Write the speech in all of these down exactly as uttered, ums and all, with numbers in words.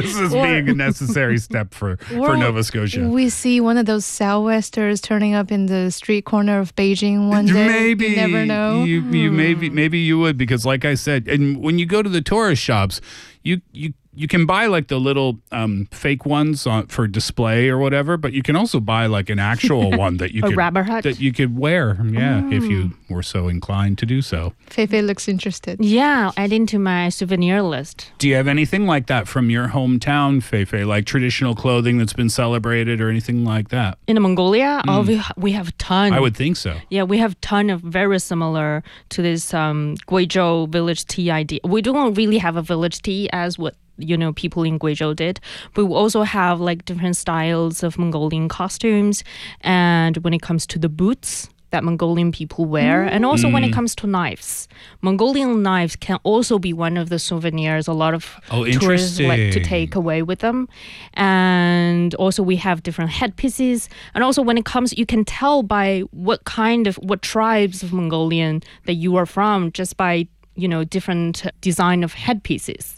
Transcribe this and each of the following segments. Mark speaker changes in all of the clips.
Speaker 1: this as or, being a necessary step for, for Nova Scotia.
Speaker 2: We see one of those sou'westers turning up in the street corner of Beijing one day.
Speaker 1: Maybe.
Speaker 2: You never know.
Speaker 1: You, you hmm. maybe, maybe you would, because like I said, and when you go to the tourist shops, you you you can buy like the little um, fake ones on, for display or whatever, but you can also buy like an actual one that you
Speaker 2: a
Speaker 1: could
Speaker 2: rubber hut
Speaker 1: that you could wear, yeah, oh. if you were so inclined to do so.
Speaker 2: Feifei looks interested.
Speaker 3: Yeah, adding to my souvenir list.
Speaker 1: Do you have anything like that from your hometown, Feifei, like traditional clothing that's been celebrated or anything like that?
Speaker 3: In Mongolia, mm. oh, we, we have a ton.
Speaker 1: I would think so.
Speaker 3: Yeah, we have a ton of very similar to this um, Guizhou village tea idea. We don't really have a village tea as what you know, people in Guizhou did. But we also have like different styles of Mongolian costumes. And when it comes to the boots that Mongolian people wear, mm. and also mm. when it comes to knives, Mongolian knives can also be one of the souvenirs a lot of
Speaker 1: oh,
Speaker 3: tourists like to take away with them. And also we have different headpieces. And also when it comes, you can tell by what kind of, what tribes of Mongolian that you are from just by you know, different design of headpieces.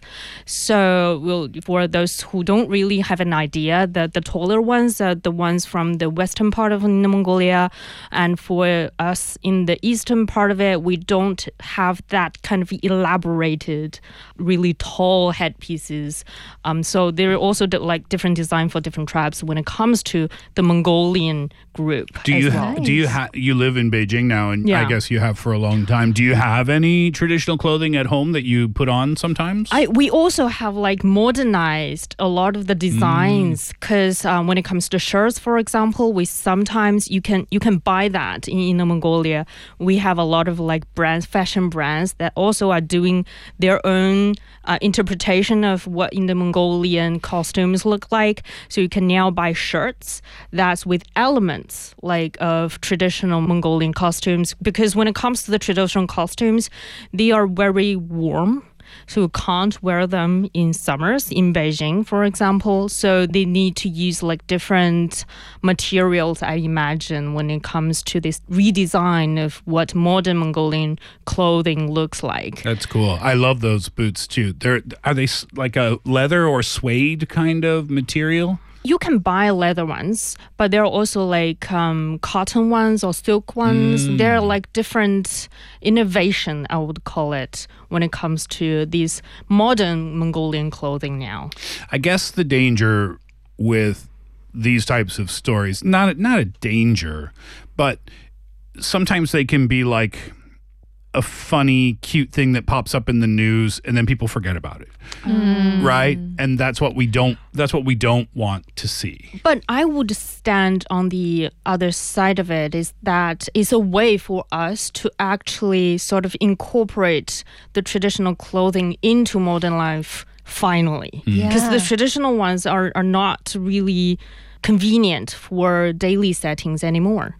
Speaker 3: So we'll, for those who don't really have an idea, the, the taller ones are the ones from the western part of Inner Mongolia. And for us in the eastern part of it, we don't have that kind of elaborated, really tall headpieces. Um, so there are also like different design for different tribes when it comes to the Mongolian group.
Speaker 1: Do you,
Speaker 3: well.
Speaker 1: ha- do you, ha- you live in Beijing now, and yeah. I guess you have for a long time. Do you have any traditional clothing at home that you put on sometimes?
Speaker 3: I we also have like modernized a lot of the designs because mm. um, when it comes to shirts, for example, we sometimes you can you can buy that in Inner Mongolia. We have a lot of like brands, fashion brands that also are doing their own uh, interpretation of what Inner Mongolian costumes look like. So you can now buy shirts that's with elements like of traditional Mongolian costumes, because when it comes to the traditional costumes, they are very warm, so you can't wear them in summers in Beijing, for example. So they need to use like different materials, I imagine, when it comes to this redesign of what modern Mongolian clothing looks like.
Speaker 1: That's cool. I love those boots too. They're are they like a leather or suede kind of material?
Speaker 3: You can buy leather ones, but there are also like um, cotton ones or silk ones. Mm. They're like different innovation, I would call it, when it comes to these modern Mongolian clothing now.
Speaker 1: I guess the danger with these types of stories, not, not a danger, but sometimes they can be like a funny, cute thing that pops up in the news and then people forget about it. Mm. Right? And that's what we don't that's what we don't want to see.
Speaker 3: But I would stand on the other side of it, is that it's a way for us to actually sort of incorporate the traditional clothing into modern life finally.
Speaker 1: Mm.
Speaker 3: Because
Speaker 2: yeah.
Speaker 3: the traditional ones are, are not really convenient for daily settings anymore.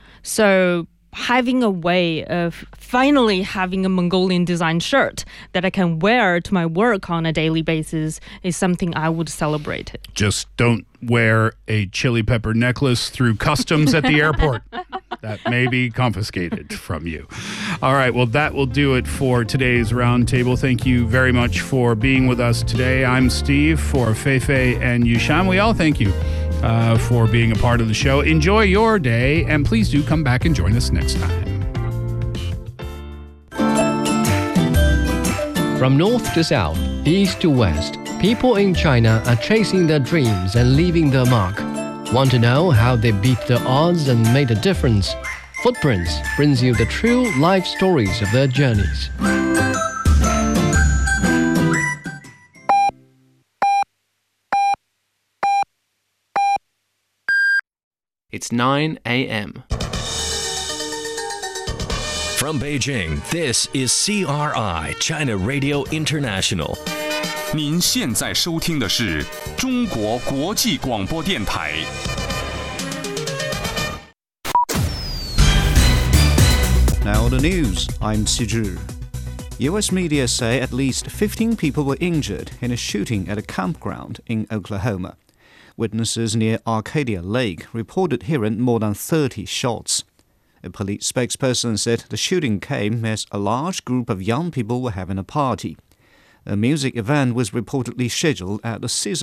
Speaker 3: So having a way of finally having a Mongolian design shirt that I can wear to my work on a daily basis is something I would celebrate.
Speaker 1: Just don't wear a chili pepper necklace through customs at the airport. That may be confiscated from you. All right, well, that will do it for today's Roundtable. Thank you very much for being with us today. I'm Steve. For Feifei and Yushan, we all thank you Uh, for being a part of the show. Enjoy your day, and please do come back and join us next time.
Speaker 4: From north to south, east to west, people in China are chasing their dreams and leaving their mark. Want to know how they beat the odds and made a difference? Footprints brings you the true life stories of their journeys.
Speaker 5: It's nine a.m.
Speaker 6: From Beijing, this is C R I, China Radio International.
Speaker 7: 您现在收听的是中国国际广播电台。
Speaker 8: Now the news, I'm Siju. U S media say at least fifteen people were injured in a shooting at a campground in Oklahoma. Witnesses near Arcadia Lake reported hearing more than thirty shots. A police spokesperson said the shooting came as a large group of young people were having a party. A music event was reportedly scheduled at the Caesar